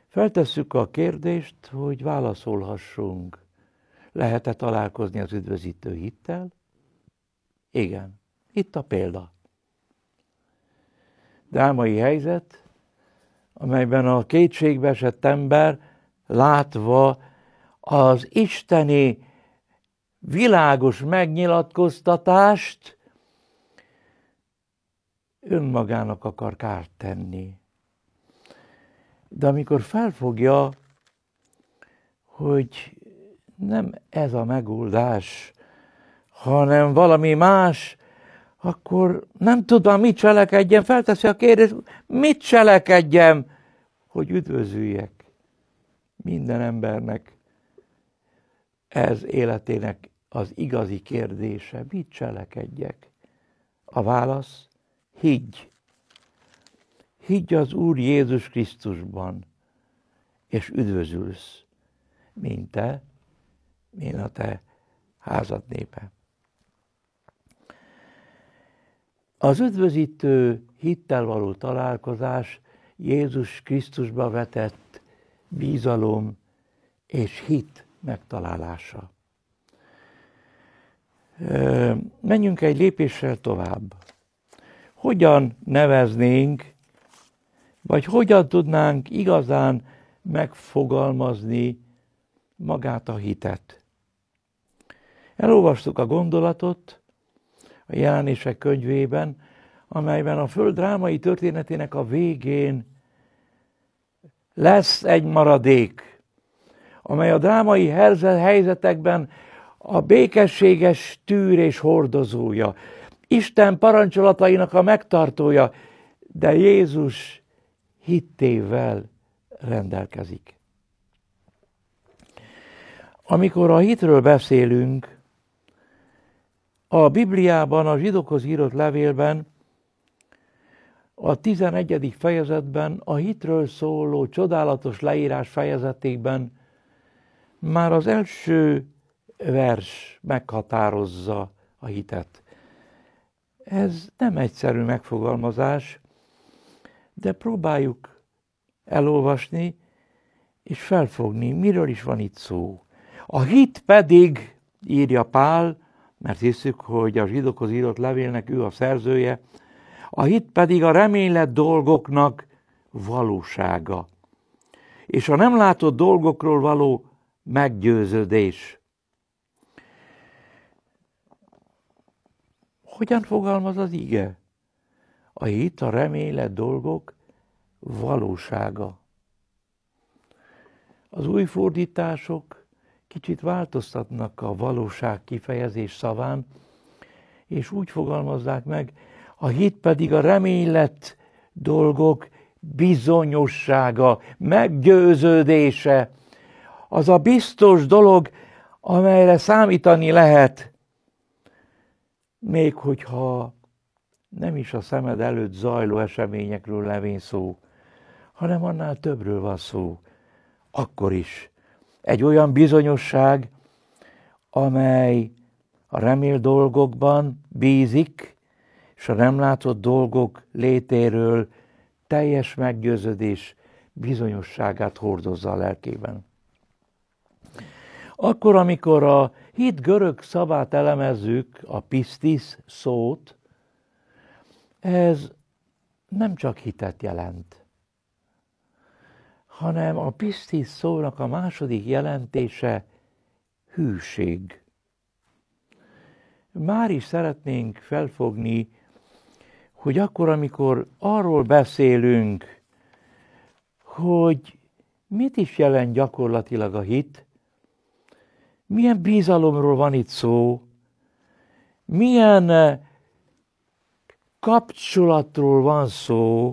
Feltesszük a kérdést, hogy válaszolhassunk. Lehet-e találkozni az üdvözítő hittel? Igen. Itt a példa. Drámai helyzet, amelyben a kétségbe esett ember látva az isteni világos megnyilatkoztatást önmagának akar kárt tenni. De amikor felfogja, hogy nem ez a megoldás, hanem valami más, akkor nem tudom, mit cselekedjem, felteszi a kérdést, mit cselekedjem, hogy üdvözüljek. Minden embernek ez életének az igazi kérdése, mit cselekedjek? A válasz, higgy. Higgy az Úr Jézus Krisztusban, és üdvözülsz, mint te, mint a te házad népe. Az üdvözítő hittel való találkozás Jézus Krisztusba vetett bizalom és hit megtalálása. Menjünk egy lépéssel tovább. Hogyan neveznénk, vagy hogyan tudnánk igazán megfogalmazni magát a hitet? Elolvastuk a gondolatot a Jelenések könyvében, amelyben a föld drámai történetének a végén lesz egy maradék, amely a drámai helyzetekben a békességes tűrés hordozója, Isten parancsolatainak a megtartója, de Jézus hittével rendelkezik. Amikor a hitről beszélünk, a Bibliában, a zsidókhoz írott levélben, a 11. fejezetben, a hitről szóló csodálatos leírás fejezetében már az első vers meghatározza a hitet. Ez nem egyszerű megfogalmazás, de próbáljuk elolvasni és felfogni, miről is van itt szó. A hit pedig, írja Pál, mert hiszük, hogy a zsidókhoz írott levélnek ő a szerzője, a hit pedig a reménylett dolgoknak valósága, és a nem látott dolgokról való meggyőződés. Hogyan fogalmaz az ige? A hit, a reménylett dolgok valósága. Az új fordítások kicsit változtatnak a valóság kifejezés szaván, és úgy fogalmazzák meg, a hit pedig a reménylett dolgok bizonyossága, meggyőződése. Az a biztos dolog, amelyre számítani lehet, még hogyha nem is a szemed előtt zajló eseményekről levén szó, hanem annál többről van szó. Akkor is egy olyan bizonyosság, amely a remélt dolgokban bízik, és a nem látott dolgok létéről teljes meggyőződés bizonyosságát hordozza a lelkében. Akkor, amikor a hit görög szavát elemezzük, a pistis szót, ez nem csak hitet jelent, hanem a pistis szónak a második jelentése hűség. Már is szeretnénk felfogni, hogy akkor, amikor arról beszélünk, hogy mit is jelent gyakorlatilag a hit, milyen bizalomról van itt szó, milyen kapcsolatról van szó,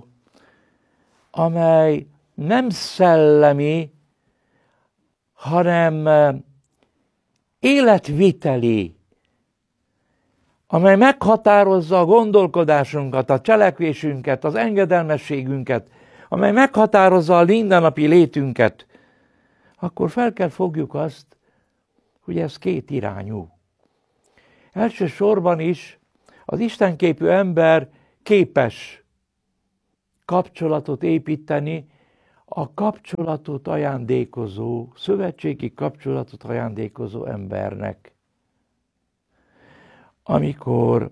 amely nem szellemi, hanem életviteli, amely meghatározza a gondolkodásunkat, a cselekvésünket, az engedelmességünket, amely meghatározza a mindennapi létünket, akkor fel kell fogjuk azt, hogy ez kétirányú. Elsősorban is az istenképű ember képes kapcsolatot építeni a kapcsolatot ajándékozó, szövetségi kapcsolatot ajándékozó embernek. Amikor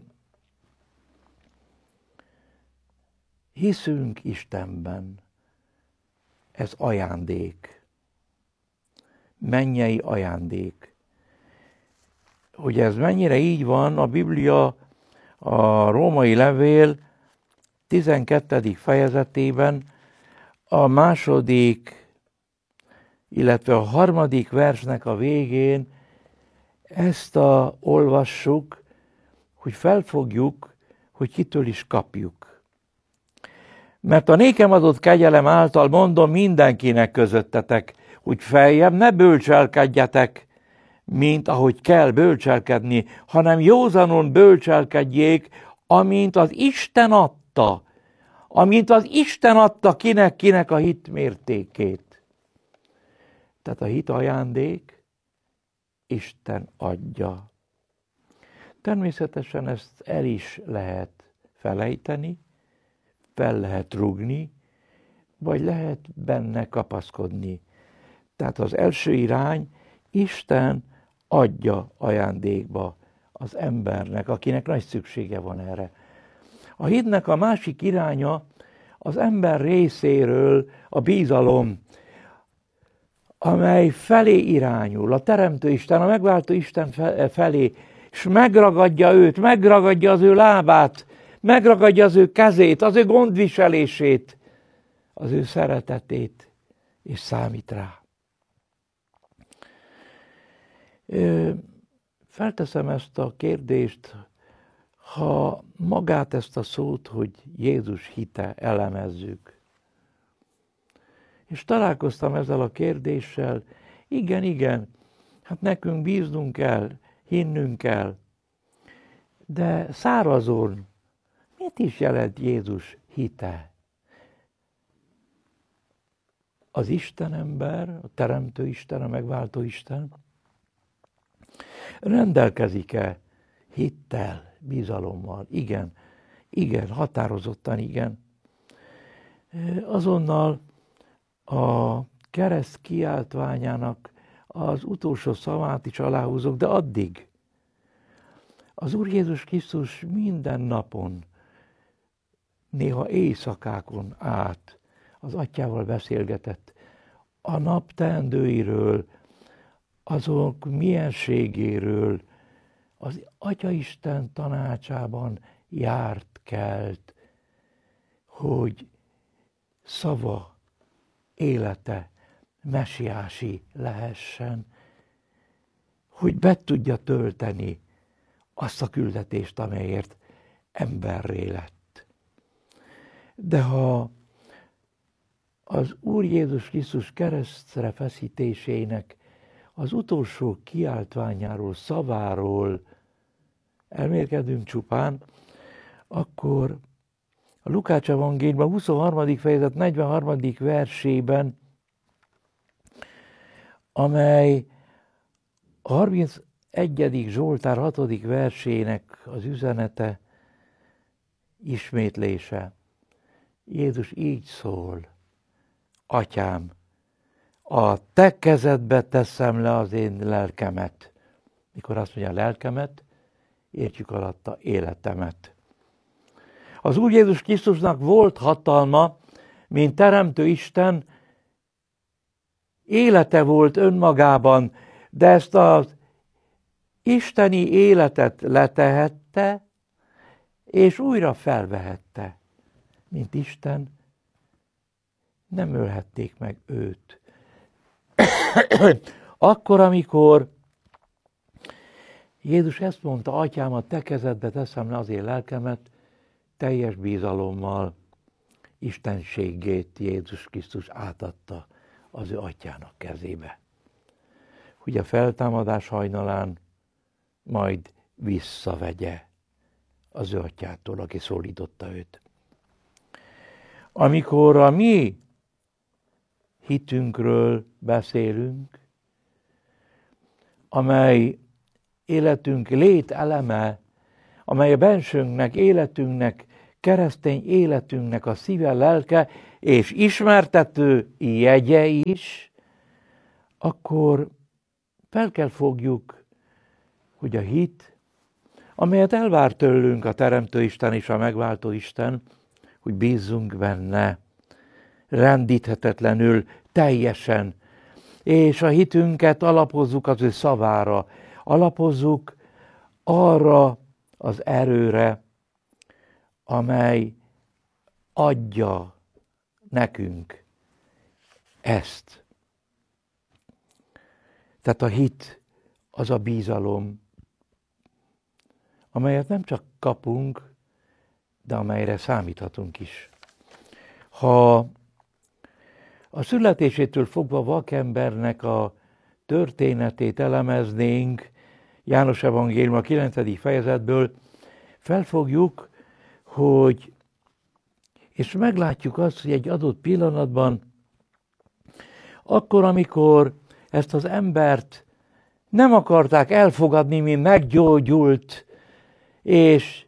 hiszünk Istenben, ez ajándék, mennyei ajándék. Hogy ez mennyire így van, a Biblia, a római levél 12. fejezetében a második, illetve a harmadik versnek a végén ezt olvassuk, hogy felfogjuk, hogy kitől is kapjuk. Mert a nékem adott kegyelem által mondom mindenkinek közöttetek, hogy feljebb ne bölcselkedjetek, mint ahogy kell bölcselkedni, hanem józanon bölcselkedjék, amint az Isten adta. Amint az Isten adta kinek a hit mértékét. Tehát a hit ajándék, Isten adja. Természetesen ezt el is lehet felejteni, fel lehet rúgni, vagy lehet benne kapaszkodni. Tehát az első irány, Isten adja ajándékba az embernek, akinek nagy szüksége van erre. A hitnek a másik iránya az ember részéről a bizalom, amely felé irányul, a Teremtő Isten, a megváltó Isten felé, és megragadja őt, megragadja az ő lábát, megragadja az ő kezét, az ő gondviselését, az ő szeretetét, és számít rá. Felteszem ezt a kérdést, ha magát ezt a szót, hogy Jézus hite elemezzük. És találkoztam ezzel a kérdéssel, igen, hát nekünk bíznunk kell, hinnünk kell, de szárazon, mit is jelent Jézus hite? Az Isten ember, a Teremtő Isten, a megváltó Isten rendelkezik-e hittel, bizalommal? Igen, határozottan igen. Azonnal a kereszt kiáltványának az utolsó szavát is aláhúzok, de addig. Az Úr Jézus Krisztus minden napon, néha éjszakákon át az Atyával beszélgetett a nap teendőiről, azok mienségéről, az Atyaisten tanácsában járt kelt, hogy szava, élete mesiási lehessen, hogy be tudja tölteni azt a küldetést, amelyért emberré lett. De ha az Úr Jézus Krisztus keresztre feszítésének az utolsó kiáltványáról, szaváról elmélkedünk csupán, akkor a Lukács evangéliumban 23. fejezet 43. versében, amely a 31. Zsoltár 6. versének az üzenete, ismétlése. Jézus így szól: Atyám, a te kezedbe teszem le az én lelkemet. Mikor azt mondja lelkemet, értjük alatta életemet. Az Úr Jézus Krisztusnak volt hatalma, mint Teremtő Isten, élete volt önmagában, de ezt az isteni életet letehette, és újra felvehette. Mint Isten, nem ölhették meg őt. Akkor, amikor Jézus ezt mondta, Atyám, a te kezedbe teszem le az én lelkemet, teljes bizalommal istenségét Jézus Krisztus átadta az ő atyának kezébe. Hogy a feltámadás hajnalán majd visszavegye az ő atyától, aki szólította őt. Amikor a mi hitünkről beszélünk, amely életünk lételeme, amely a bensőnknek, életünknek keresztény életünknek a szíve, lelke és ismertető jegye is, akkor fel kell fogjuk, hogy a hit, amelyet elvár tőlünk a Teremtő Isten és a Megváltó Isten, hogy bízzunk benne, rendíthetetlenül, teljesen, és a hitünket alapozzuk az ő szavára, alapozzuk arra az erőre, amely adja nekünk ezt. Tehát a hit az a bizalom, amelyet nem csak kapunk, de amelyre számíthatunk is. Ha a születésétől fogva vakembernek a történetét elemeznénk, János Evangélium a 9. fejezetből, felfogjuk, hogy, és meglátjuk azt, hogy egy adott pillanatban, akkor, amikor ezt az embert nem akarták elfogadni, mint meggyógyult, és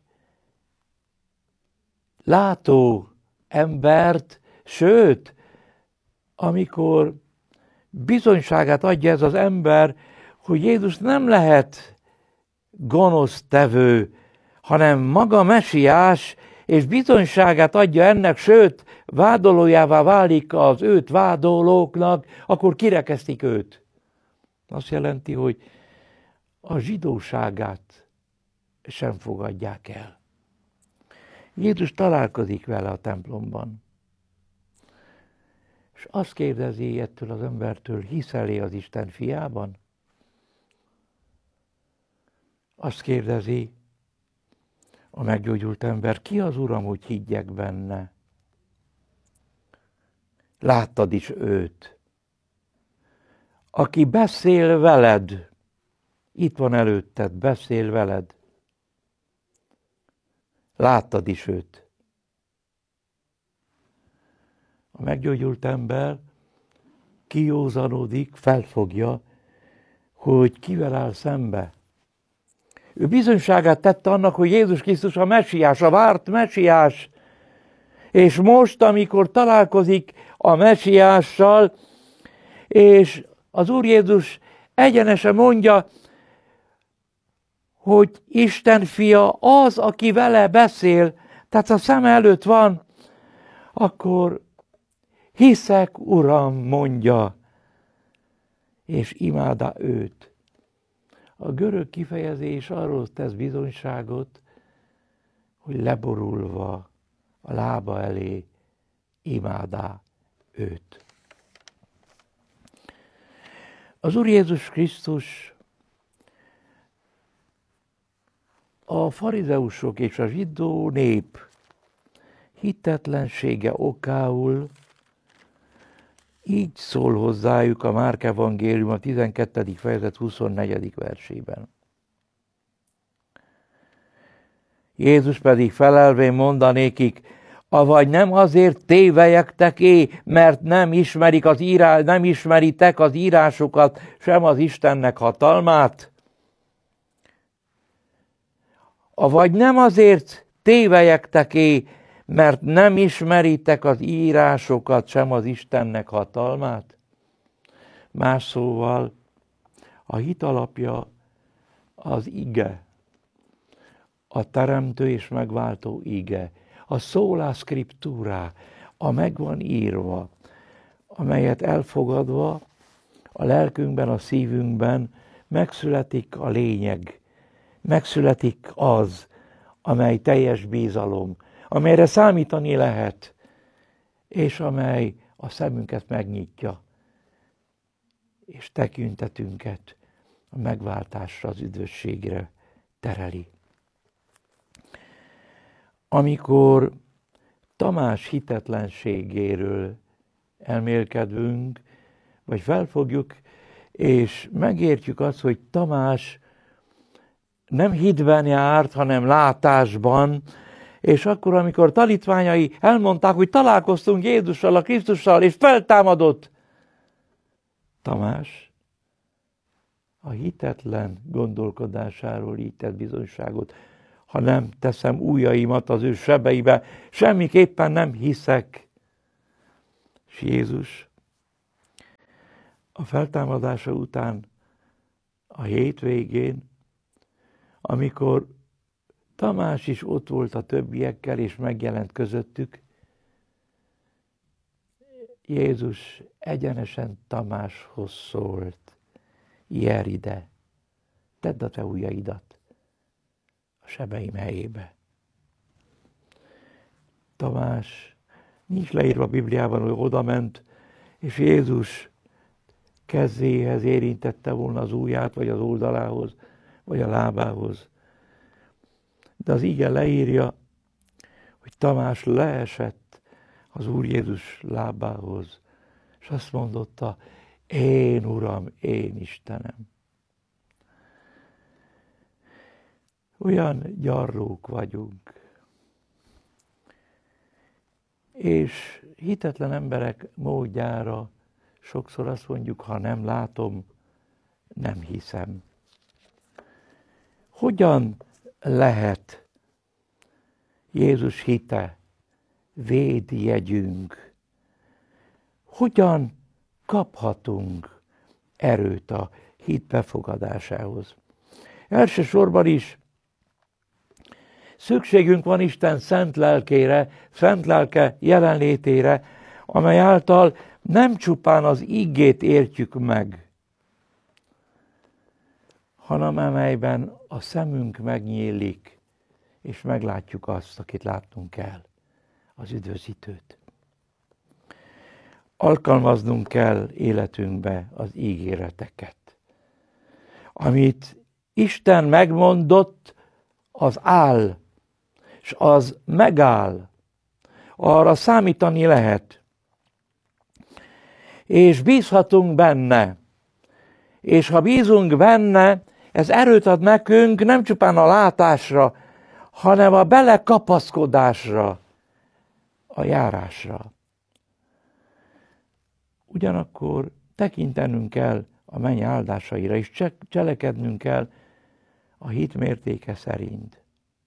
látó embert, sőt, amikor bizonyságát adja ez az ember, hogy Jézus nem lehet gonosztevő, hanem maga Mesiás, és bizonyságát adja ennek, sőt, vádolójává válik az őt vádolóknak, akkor kirekesztik őt. Azt jelenti, hogy a zsidóságát sem fogadják el. Jézus találkozik vele a templomban, és azt kérdezi ettől az embertől, hiszel-e az Isten fiában? Azt kérdezi a meggyógyult ember, ki az Uram, hogy higgyek benne? Láttad is őt, aki beszél veled, itt van előtted, beszél veled. Láttad is őt. A meggyógyult ember kijózanodik, felfogja, hogy kivel áll szembe. Ő bizonyságát tette annak, hogy Jézus Krisztus a Mesiás, a várt Mesiás. És most, amikor találkozik a Mesiással, és az Úr Jézus egyenesen mondja, hogy Isten fia az, aki vele beszél, tehát a szem előtt van, akkor hiszek, Uram, mondja, és imádá őt. A görög kifejezés arról tesz bizonyságot, hogy leborulva a lába elé imádá őt. Az Úr Jézus Krisztus a farizeusok és a zsidó nép hitetlensége okául így szól hozzájuk a Márk Evangélium a 12. fejezet 24. versében. Jézus pedig felelvén mondanékik, avagy nem azért tévelyektek-é, mert nem ismeritek az írásokat, sem az Istennek hatalmát? Avagy nem azért tévelyektek-é, mert nem ismeritek az írásokat, sem az Istennek hatalmát? Más szóval, a hit alapja az ige, a teremtő és megváltó ige, a sola scriptura, a megvan írva, amelyet elfogadva a lelkünkben, a szívünkben megszületik a lényeg, megszületik az, amely teljes bizalom, amelyre számítani lehet, és amely a szemünket megnyitja, és tekintetünket a megváltásra, az üdvösségre tereli. Amikor Tamás hitetlenségéről elmélkedünk, vagy felfogjuk, és megértjük azt, hogy Tamás nem hitben járt, hanem látásban, és akkor, amikor tanítványai elmondták, hogy találkoztunk Jézussal, a Krisztussal, és feltámadott, Tamás a hitetlen gondolkodásáról így tett bizonyságot, ha nem teszem ujjaimat az ő sebeibe, semmiképpen nem hiszek. És Jézus a feltámadása után, a hétvégén, amikor Tamás is ott volt a többiekkel, és megjelent közöttük, Jézus egyenesen Tamáshoz szólt: Jár ide, tedd a te ujjaidat a sebeim helyébe. Tamás, nincs leírva a Bibliában, hogy oda ment, és Jézus kezéhez érintette volna az ujját, vagy az oldalához, vagy a lábához. De az ige leírja, hogy Tamás leesett az Úr Jézus lábához, és azt mondotta: én Uram, én Istenem. Olyan gyarlók vagyunk, és hitetlen emberek módjára sokszor azt mondjuk, ha nem látom, nem hiszem. Hogyan lehet Jézus hite védjegyünk? Hogyan kaphatunk erőt a hit befogadásához? Elsősorban is szükségünk van Isten szent lelkére, szent lelke jelenlétére, amely által nem csupán az igét értjük meg, hanem amelyben a szemünk megnyílik, és meglátjuk azt, akit látnunk kell, az üdvözítőt. Alkalmaznunk kell életünkbe az ígéreteket. Amit Isten megmondott, az áll, és az megáll. Arra számítani lehet. És bízhatunk benne. És ha bízunk benne, ez erőt ad nekünk nem csupán a látásra, hanem a belekapaszkodásra, a járásra. Ugyanakkor tekintenünk kell a menny áldásaira, és cselekednünk kell a hit mértéke szerint.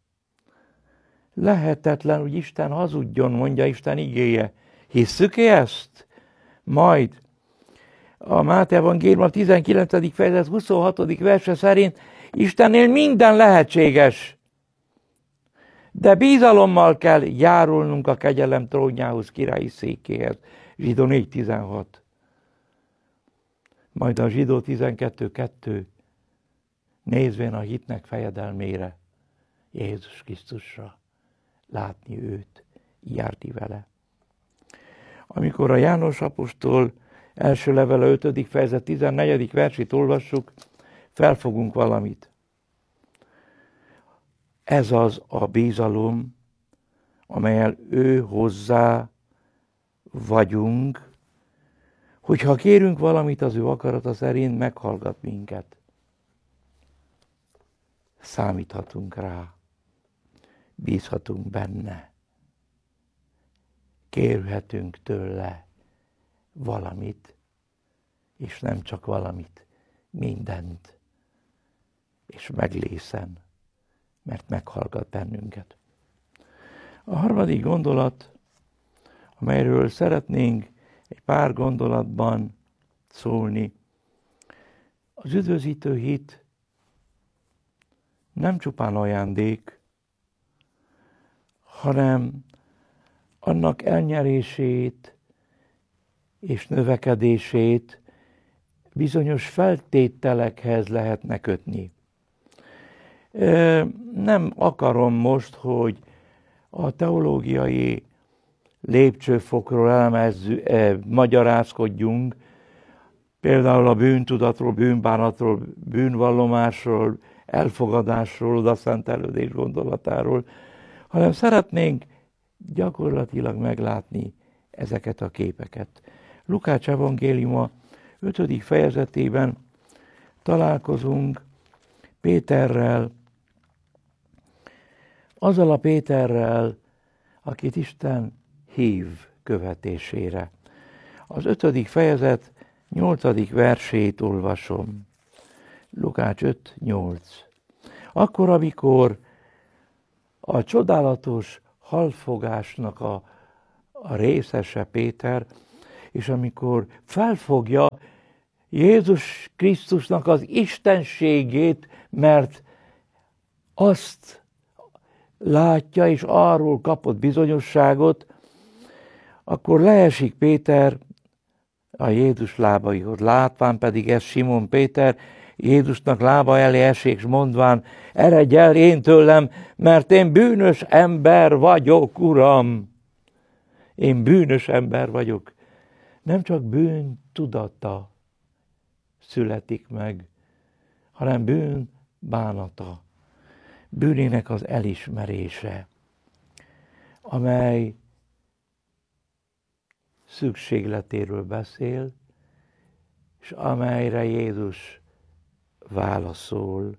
Lehetetlen, hogy Isten hazudjon, mondja Isten igéje. Hisszük-e ezt? Majd a Máté evangélium a 19. fejezet 26. verse szerint Istennél minden lehetséges, de bízalommal kell járulnunk a kegyelem trónjához, királyi székéhez. Zsidó 4.16. Majd a Zsidó 12.2. Nézvén a hitnek fejedelmére, Jézus Krisztusra, látni őt, járni vele. Amikor a János apostol első levele 5. fejezet 14. versét olvassuk, felfogunk valamit. Ez az a bízalom, amellyel ő hozzá vagyunk, hogyha kérünk valamit az ő akarata szerint, meghallgat minket. Számíthatunk rá, bízhatunk benne, kérhetünk tőle valamit, és nem csak valamit, mindent, és meglészen, mert meghallgat bennünket. A harmadik gondolat, amelyről szeretnénk egy pár gondolatban szólni, az üdvözítő hit nem csupán ajándék, hanem annak elnyerését és növekedését bizonyos feltételekhez lehetne kötni. Nem akarom most, hogy a teológiai lépcsőfokról magyarázkodjunk, például a bűntudatról, bűnbánatról, bűnvallomásról, elfogadásról, odaszentelődés gondolatáról, hanem szeretnénk gyakorlatilag meglátni ezeket a képeket. Lukács evangéliuma 5. fejezetében találkozunk Péterrel, azzal a Péterrel, akit Isten hív követésére. Az 5. fejezet 8. versét olvasom. Lukács 5.8. Akkor, amikor a csodálatos halfogásnak a részese Péter, és amikor felfogja Jézus Krisztusnak az istenségét, mert azt látja, és arról kapott bizonyosságot, akkor leesik Péter a Jézus lábaihoz. Látván pedig ez Simon Péter, Jézusnak lába elé esik, és mondván, eredj el én tőlem, mert én bűnös ember vagyok, Uram. Én bűnös ember vagyok. Nem csak bűn tudata születik meg, hanem bűn bánata. Bűnének az elismerése, amely szükségletéről beszél, és amelyre Jézus válaszol.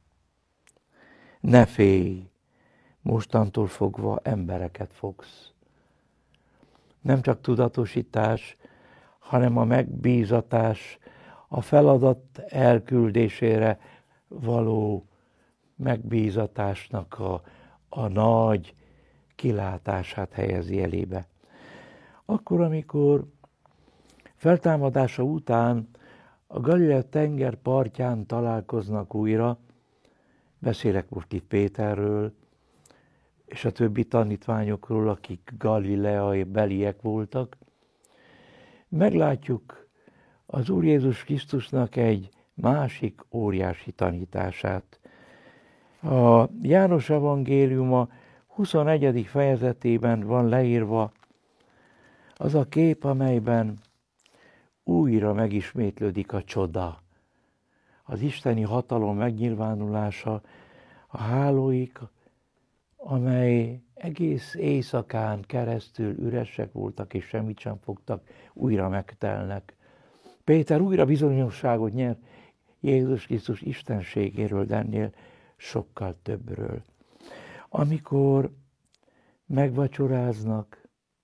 Ne félj, mostantól fogva embereket fogsz. Nem csak tudatosítás, hanem a megbízatás, a feladat elküldésére való megbízatásnak a nagy kilátását helyezi elébe. Akkor, amikor feltámadása után a Galilea tenger partján találkoznak újra, beszélek most itt Péterről, és a többi tanítványokról, akik galileai beliek voltak, meglátjuk az Úr Jézus Krisztusnak egy másik óriási tanítását. A János evangéliuma 21. fejezetében van leírva az a kép, amelyben újra megismétlődik a csoda. Az isteni hatalom megnyilvánulása, a hálóik, amely egész éjszakán keresztül üresek voltak és semmit sem fogtak, újra megtelnek. Péter újra bizonyosságot nyer Jézus Krisztus istenségéről, de ennél sokkal többről. Amikor megvacsoráznak,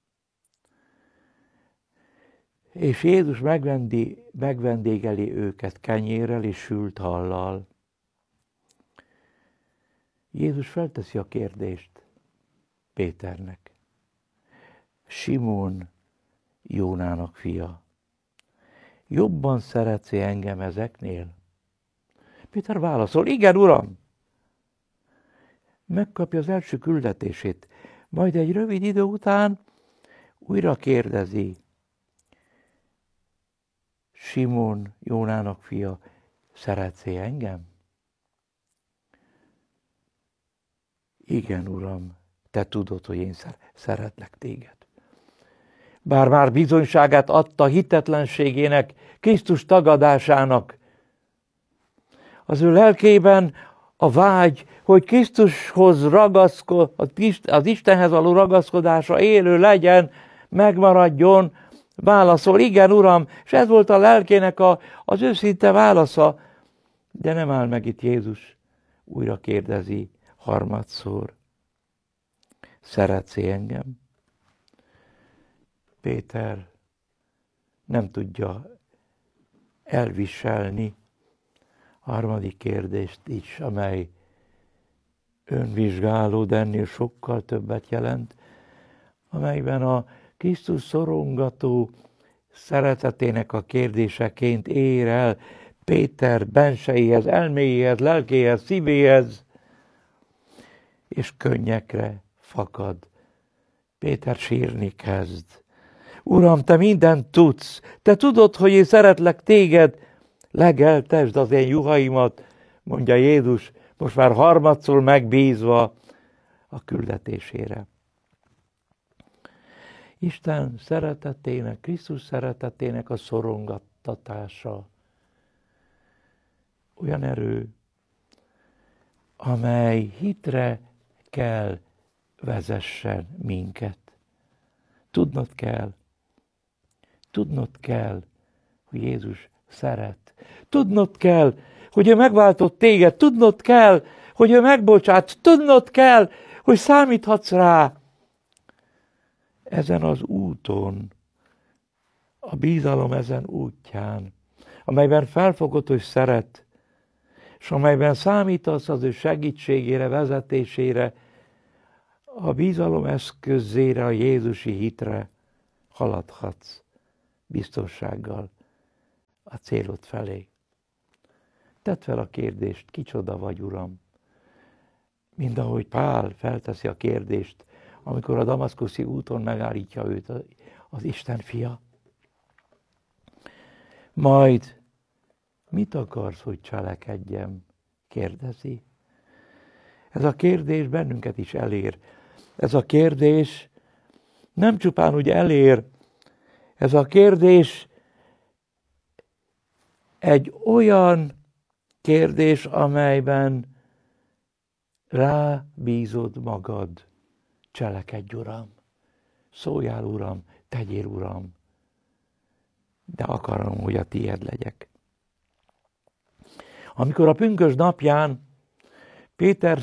és Jézus megvendégeli őket kenyérrel és sült hallal, Jézus felteszi a kérdést Péternek. Simon, Jónának fia, jobban szeretsz engem ezeknél? Péter válaszol, igen, Uram! Megkapja az első küldetését, majd egy rövid idő után újra kérdezi. Simon, Jónának fia, szeretsz engem? Igen, Uram, te tudod, hogy én szeretlek téged. Bár már bizonyságát adta hitetlenségének, Krisztus tagadásának, az ő lelkében a vágy, hogy Krisztushoz az Istenhez való ragaszkodása élő legyen, megmaradjon, válaszol, igen, Uram, és ez volt a lelkének az őszinte válasza, de nem áll meg itt Jézus, újra kérdezi harmadszor, szeretsz engem? Péter nem tudja elviselni a harmadik kérdést is, amely önvizsgáló, de ennél sokkal többet jelent, amelyben a Krisztus szorongató szeretetének a kérdéseként ér el Péter bensejéhez, elméjéhez, lelkéhez, szívéhez, és könnyekre fakad. Péter sírni kezd. Uram, te mindent tudsz, te tudod, hogy én szeretlek téged, legeltesd az én juhaimat, mondja Jézus, most már harmadszor megbízva a küldetésére. Isten szeretetének, Krisztus szeretetének a szorongattatása olyan erő, amely hitre kell vezessen minket. Tudnod kell, hogy Jézus szeret. Tudnod kell, hogy ő megváltott téged. Tudnod kell, hogy ő megbocsát. Tudnod kell, hogy számíthatsz rá. Ezen az úton, a bízalom ezen útján, amelyben felfogod, hogy szeret, és amelyben számítasz az ő segítségére, vezetésére, a bizalom eszközére, a Jézusi hitre haladhatsz biztonsággal a célod felé. Tedd fel a kérdést, kicsoda vagy, Uram? Mind ahogy Pál felteszi a kérdést, amikor a damaszkuszi úton megállítja őt az Isten fia. Majd mit akarsz, hogy cselekedjem? Kérdezi. Ez a kérdés bennünket is elér. Ez a kérdés nem csupán úgy elér, ez a kérdés egy olyan kérdés, amelyben rábízod magad. Cselekedj, Uram, szóljál, Uram, tegyél, Uram, de akarom, hogy a tiéd legyek. Amikor a pünkösd napján Péter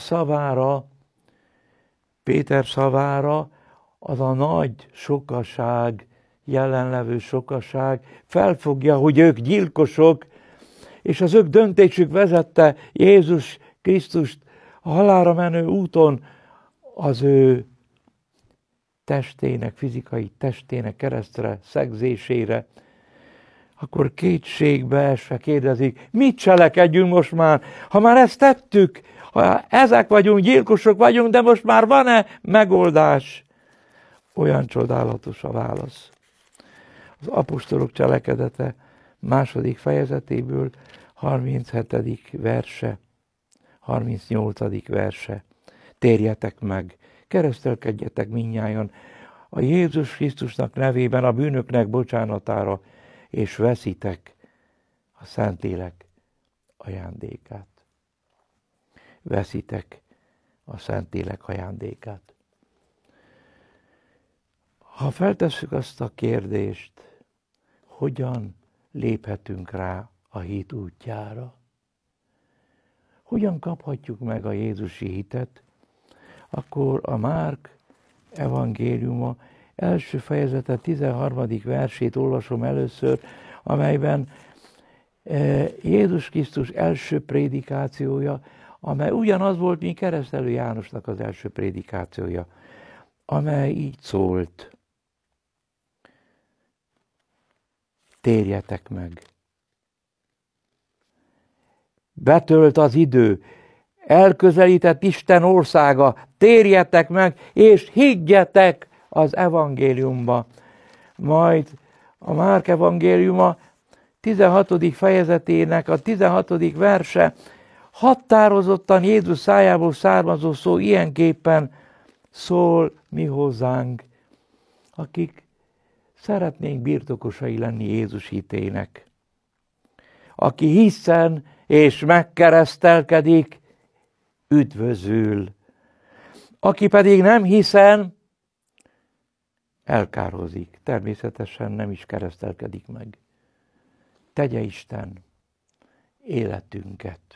szavára az a nagy sokaság, jelenlevő sokaság felfogja, hogy ők gyilkosok, és az ők döntésük vezette Jézus Krisztust a halálra menő úton az ő testének, fizikai testének keresztre szegzésére, akkor kétségbe esve kérdezik, mit cselekedjünk most már? Ha már ezt tettük, ha ezek vagyunk, gyilkosok vagyunk, de most már van-e megoldás? Olyan csodálatos a válasz. Az apostolok cselekedete 2. fejezetéből 37. verse, 38. verse. Térjetek meg, keresztelkedjetek mindnyájan a Jézus Krisztusnak nevében a bűnöknek bocsánatára, és veszitek a Szentlélek ajándékát. Veszitek a Szentlélek ajándékát. Ha feltesszük azt a kérdést, hogyan léphetünk rá a hit útjára, hogyan kaphatjuk meg a Jézusi hitet, akkor a Márk evangéliuma első fejezete 13. versét olvasom először, amelyben Jézus Krisztus első prédikációja, amely ugyanaz volt, mint Keresztelő Jánosnak az első prédikációja, amely így szólt. Térjetek meg! Betölt az idő, elközelített Isten országa, térjetek meg, és higgyetek az evangéliumba. Majd a Márk evangéliuma 16. fejezetének a 16. verse határozottan Jézus szájából származó szó ilyenképpen szól mi hozzánk, akik szeretnénk birtokosai lenni Jézus hitének. Aki hiszen és megkeresztelkedik, üdvözül. Aki pedig nem hiszen, elkározik. Természetesen nem is keresztelkedik meg. Tegye Isten életünket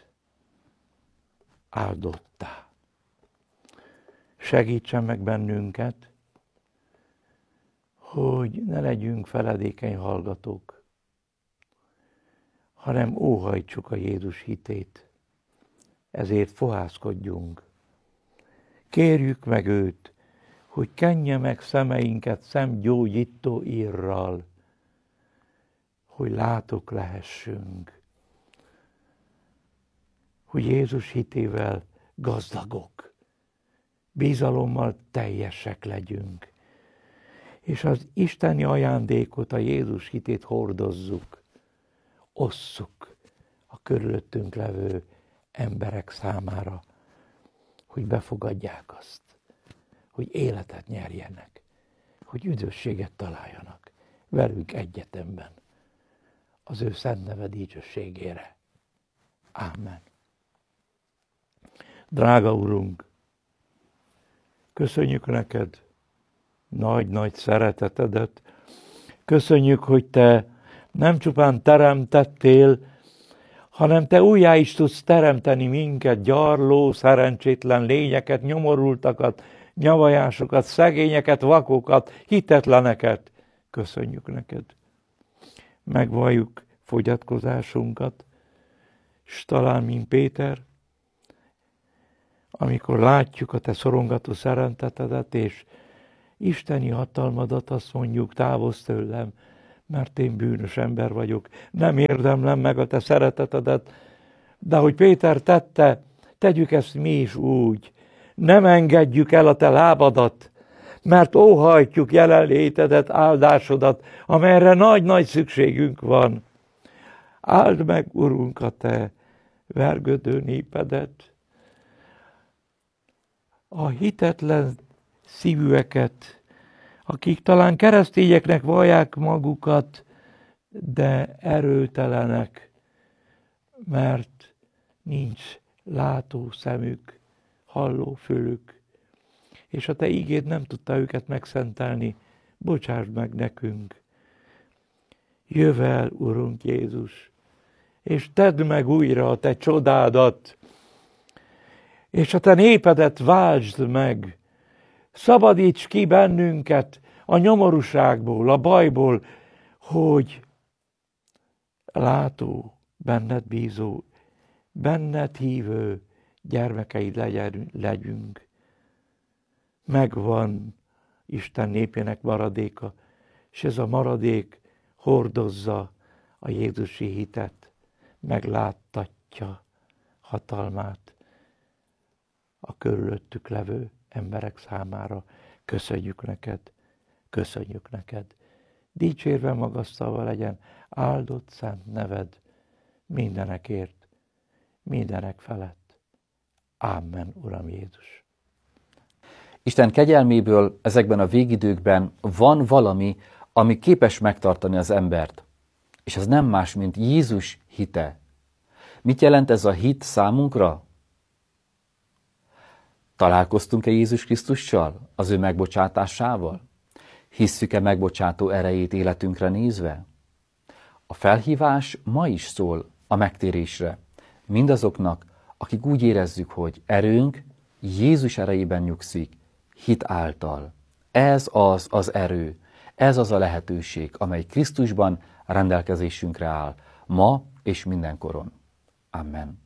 áldottá. Segítsen meg bennünket, hogy ne legyünk feledékeny hallgatók, hanem óhajtsuk a Jézus hitét. Ezért fohászkodjunk. Kérjük meg őt, hogy kenje meg szemeinket szemgyógyító írral, hogy látók lehessünk, hogy Jézus hitével gazdagok, bizalommal teljesek legyünk, és az isteni ajándékot, a Jézus hitét hordozzuk, osszuk a körülöttünk levő emberek számára, hogy befogadják azt, hogy életet nyerjenek, hogy üdvösséget találjanak velünk egyetemben, az ő szent neve dicsőségére. Ámen. Drága Urunk, köszönjük neked nagy-nagy szeretetedet, köszönjük, hogy te nem csupán teremtettél, hanem te újjá is tudsz teremteni minket, gyarló, szerencsétlen lényeket, nyomorultakat, nyavajásokat, szegényeket, vakokat, hitetleneket. Köszönjük neked. Megvalljuk fogyatkozásunkat, s talán, mint Péter, amikor látjuk a te szorongató szeretetedet, és isteni hatalmadat, azt mondjuk, távozz tőlem, mert én bűnös ember vagyok, nem érdemlem meg a te szeretetedet, de hogy Péter tette, tegyük ezt mi is úgy, nem engedjük el a te lábadat, mert óhajtjuk jelenlétedet, áldásodat, amelyre nagy-nagy szükségünk van. Áld meg, Urunk, a te vergődő népedet, a hitetlen szívűeket, akik talán keresztényeknek vallják magukat, de erőtelenek, mert nincs látó szemük, halló fülük, és a te ígéd nem tudta őket megszentelni, bocsásd meg nekünk. Jövel, Urunk Jézus, és tedd meg újra a te csodádat, és a te népedet váltsd meg, szabadíts ki bennünket a nyomorúságból, a bajból, hogy látó, benned bízó, benned hívő gyermekeid legyünk. Megvan Isten népének maradéka, és ez a maradék hordozza a jézusi hitet, megláttatja hatalmát a körülöttük levő emberek számára. Köszönjük neked, köszönjük neked. Dicsérve magasztalva legyen áldott szent neved mindenekért, mindenek felett. Ámen, Uram Jézus. Isten kegyelméből ezekben a végidőkben van valami, ami képes megtartani az embert. És ez nem más, mint Jézus hite. Mit jelent ez a hit számunkra? Találkoztunk-e Jézus Krisztussal, az ő megbocsátásával? Hisszük-e megbocsátó erejét életünkre nézve? A felhívás ma is szól a megtérésre. Mindazoknak, akik úgy érezzük, hogy erőnk Jézus erejében nyugszik, hit által. Ez az erő, ez az a lehetőség, amely Krisztusban rendelkezésünkre áll, ma és mindenkoron. Amen.